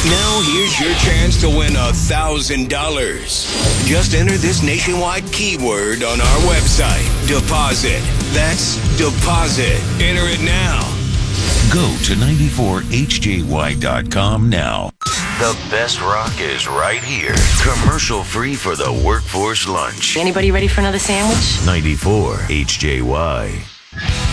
Now here's your chance to win $1,000. Just enter this nationwide keyword on our website. Deposit. That's deposit. Enter it now. Go to 94hjy.com now. The best rock is right here. Commercial free for the workforce lunch. Anybody ready for another sandwich? 94 HJY.